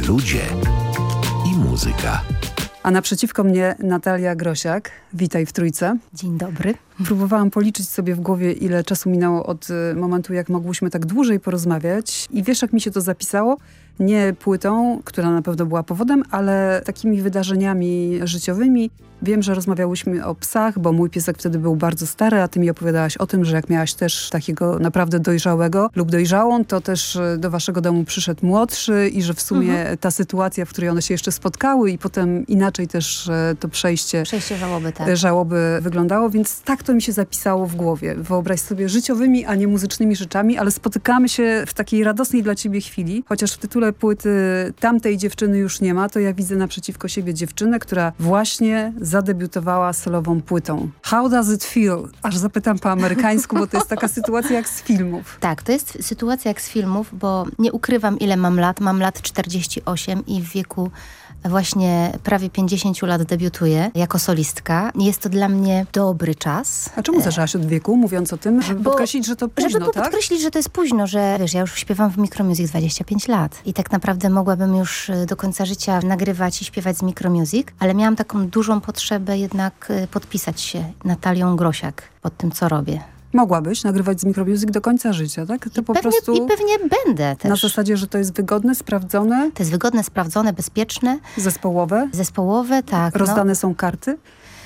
Ludzie i muzyka. A naprzeciwko mnie Natalia Grosiak. Witaj w Trójce. Dzień dobry. Próbowałam policzyć sobie w głowie, ile czasu minęło od momentu, jak mogłyśmy tak dłużej porozmawiać. I wiesz, jak mi się to zapisało? Nie płytą, która na pewno była powodem, ale takimi wydarzeniami życiowymi. Wiem, że rozmawiałyśmy o psach, bo mój piesek wtedy był bardzo stary, a ty mi opowiadałaś o tym, że jak miałaś też takiego naprawdę dojrzałego lub dojrzałą, to też do waszego domu przyszedł młodszy i że w sumie ta sytuacja, w której one się jeszcze spotkały i potem inaczej też to przejście żałoby, tak. Żałoby wyglądało, więc tak to mi się zapisało w głowie. Wyobraź sobie życiowymi, a nie muzycznymi rzeczami, ale spotykamy się w takiej radosnej dla ciebie chwili, chociaż w tytule płyty Tamtej dziewczyny już nie ma, to ja widzę naprzeciwko siebie dziewczynę, która właśnie zadebiutowała solową płytą. How does it feel? Aż zapytam po amerykańsku, bo to jest taka sytuacja jak z filmów. Tak, to jest sytuacja jak z filmów, bo nie ukrywam, ile mam lat. Mam lat 48 i w wieku właśnie prawie 50 lat debiutuję jako solistka. Jest to dla mnie dobry czas. A czemu zaczęłaś od wieku, mówiąc o tym? Żeby podkreślić, że to późno, żeby tak? podkreślić, że to jest późno, że wiesz, ja już śpiewam w Micromusic 25 lat i tak naprawdę mogłabym już do końca życia nagrywać i śpiewać z Micromusic, ale miałam taką dużą potrzebę jednak podpisać się Natalią Grosiak pod tym, co robię. Mogłabyś nagrywać z Micromusic do końca życia, tak? To po prostu I pewnie będę też. Na zasadzie, że to jest wygodne, sprawdzone? To jest wygodne, sprawdzone, bezpieczne. Zespołowe? Zespołowe, tak. Rozdane są karty?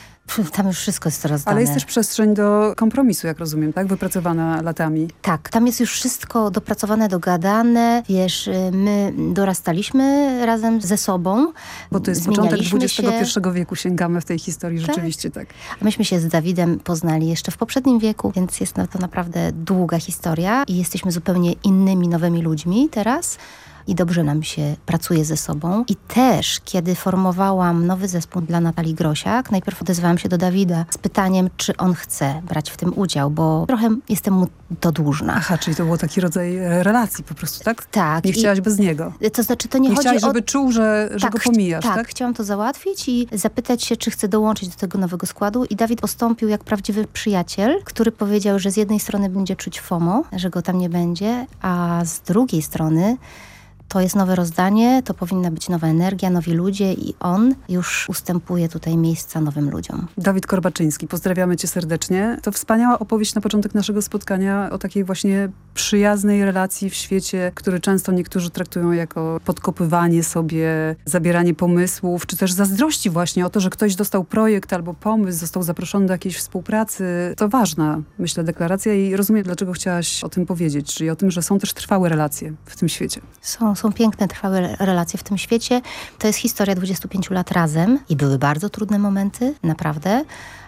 Tam już wszystko jest rozdane. Ale jest też przestrzeń do kompromisu, jak rozumiem, tak? Wypracowana latami. Tak, tam jest już wszystko dopracowane, dogadane. Wiesz, my dorastaliśmy razem ze sobą. Bo to jest początek XXI wieku, sięgamy w tej historii, rzeczywiście tak. A myśmy się z Dawidem poznali jeszcze w poprzednim wieku, więc jest to naprawdę długa historia i jesteśmy zupełnie innymi, nowymi ludźmi teraz. I dobrze nam się pracuje ze sobą. I też, kiedy formowałam nowy zespół dla Natalii Grosiak, najpierw odezwałam się do Dawida z pytaniem, czy on chce brać w tym udział, bo trochę jestem mu to dłużna. Aha, czyli to był taki rodzaj relacji po prostu, tak? Tak. Nie chciałaś bez niego. To znaczy, to nie chodzi chciałaś, żeby czuł, że go pomijasz, tak? Tak, chciałam to załatwić i zapytać się, czy chce dołączyć do tego nowego składu. I Dawid postąpił jak prawdziwy przyjaciel, który powiedział, że z jednej strony będzie czuć FOMO, że go tam nie będzie, a z drugiej strony to jest nowe rozdanie, to powinna być nowa energia, nowi ludzie i on już ustępuje tutaj miejsca nowym ludziom. Dawid Korbaczyński, pozdrawiamy cię serdecznie. To wspaniała opowieść na początek naszego spotkania o takiej właśnie przyjaznej relacji w świecie, który często niektórzy traktują jako podkopywanie sobie, zabieranie pomysłów, czy też zazdrości właśnie o to, że ktoś dostał projekt albo pomysł, został zaproszony do jakiejś współpracy. To ważna, myślę, deklaracja i rozumiem, dlaczego chciałaś o tym powiedzieć, czyli o tym, że są też trwałe relacje w tym świecie. Są piękne, trwałe relacje w tym świecie. To jest historia 25 lat razem i były bardzo trudne momenty, naprawdę.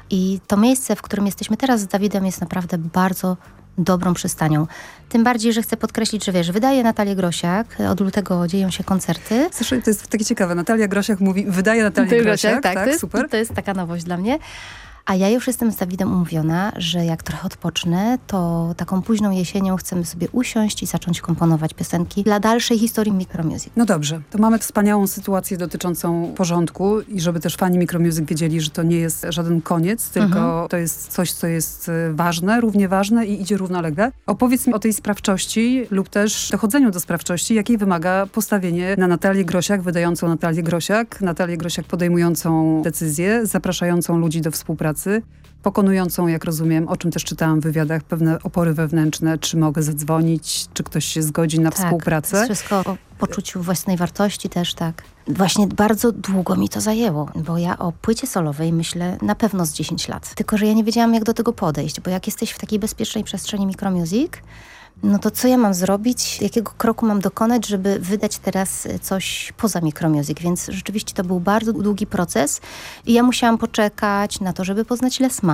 I to miejsce, w którym jesteśmy teraz z Dawidem, jest naprawdę bardzo dobrą przystanią. Tym bardziej, że chcę podkreślić, że wiesz, wydaje Natalię Grosiak, od lutego dzieją się koncerty. Zresztą to jest takie ciekawe, Natalia Grosiak mówi, wydaje Natalię Grosiak, tak, super. To jest taka nowość dla mnie. A ja już jestem z Dawidem umówiona, że jak trochę odpocznę, to taką późną jesienią chcemy sobie usiąść i zacząć komponować piosenki dla dalszej historii Micromusic. No dobrze, to mamy wspaniałą sytuację dotyczącą porządku i żeby też fani Micromusic wiedzieli, że to nie jest żaden koniec, tylko to jest coś, co jest ważne, równie ważne i idzie równolegle. Opowiedz mi o tej sprawczości lub też dochodzeniu do sprawczości, jakiej wymaga postawienie na Natalię Grosiak, wydającą Natalię Grosiak podejmującą decyzję, zapraszającą ludzi do współpracy, pokonującą, jak rozumiem, o czym też czytałam w wywiadach, pewne opory wewnętrzne, czy mogę zadzwonić, czy ktoś się zgodzi na współpracę. To jest wszystko o poczuciu własnej wartości też, tak. Właśnie bardzo długo mi to zajęło, bo ja o płycie solowej myślę na pewno z 10 lat. Tylko że ja nie wiedziałam, jak do tego podejść, bo jak jesteś w takiej bezpiecznej przestrzeni Micromusic, no to co ja mam zrobić, jakiego kroku mam dokonać, żeby wydać teraz coś poza Micromusic, więc rzeczywiście to był bardzo długi proces i ja musiałam poczekać na to, żeby poznać Les